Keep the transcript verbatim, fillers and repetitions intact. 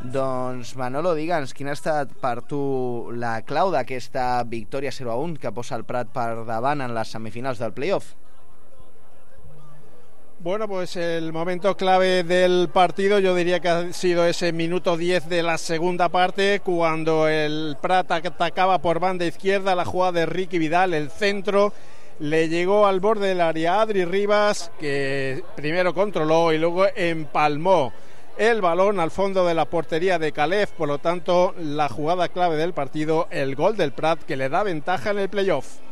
Doncs Manolo, digue'ns, quina ha estat per tu la clau d'aquesta victòria cero a uno que posa el Prat per davant en les semifinals del playoff? Bueno, pues el momento clave del partido yo diría que ha sido ese minuto diez de la segunda parte, cuando el Prat atacaba por banda izquierda, la jugada de Ricky Vidal, el centro, le llegó al borde del área Adri Rivas, que primero controló y luego empalmó el balón al fondo de la portería de Calef. Por lo tanto, la jugada clave del partido, el gol del Prat, que le da ventaja en el playoff.